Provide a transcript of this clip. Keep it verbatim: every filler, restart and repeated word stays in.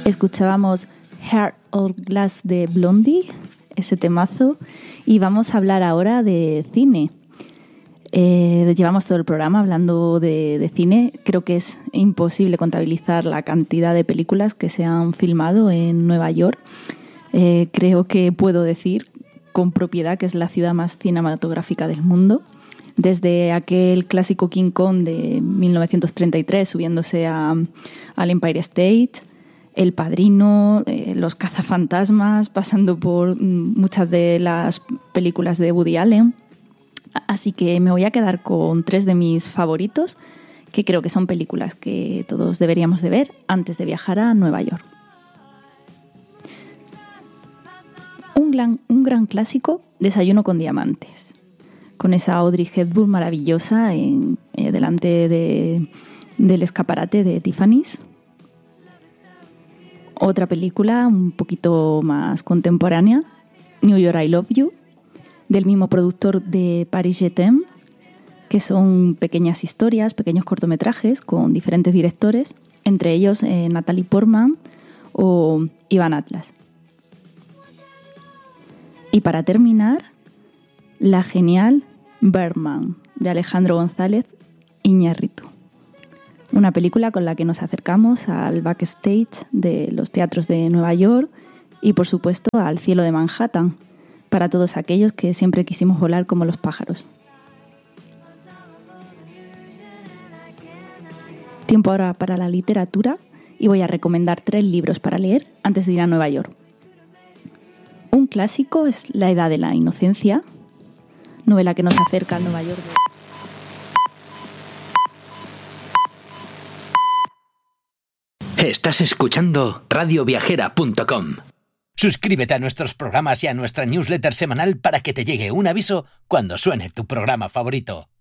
Escuchábamos Heart of Glass de Blondie, ese temazo, y vamos a hablar ahora de cine. Eh, llevamos todo el programa hablando de, de cine. Creo que es imposible contabilizar la cantidad de películas que se han filmado en Nueva York. Eh, creo que puedo decir con propiedad que es la ciudad más cinematográfica del mundo. Desde aquel clásico King Kong de mil novecientos treinta y tres subiéndose a, al Empire State, El Padrino, eh, Los Cazafantasmas, pasando por muchas de las películas de Woody Allen. Así que me voy a quedar con tres de mis favoritos, que creo que son películas que todos deberíamos de ver antes de viajar a Nueva York. Un gran, un gran clásico, Desayuno con diamantes, con esa Audrey Hepburn maravillosa en, eh, delante de, del escaparate de Tiffany's. Otra película un poquito más contemporánea, New York I Love You, del mismo productor de Paris Je t'aime, que son pequeñas historias, pequeños cortometrajes con diferentes directores, entre ellos eh, Natalie Portman o Iván Atlas. Y para terminar, la genial Birdman, de Alejandro González Iñárritu. Una película con la que nos acercamos al backstage de los teatros de Nueva York y, por supuesto, al cielo de Manhattan, para todos aquellos que siempre quisimos volar como los pájaros. Tiempo ahora para la literatura y voy a recomendar tres libros para leer antes de ir a Nueva York. Un clásico es La Edad de la Inocencia, novela que nos acerca al Nueva York de... Estás escuchando radio viajera punto com. Suscríbete a nuestros programas y a nuestra newsletter semanal para que te llegue un aviso cuando suene tu programa favorito.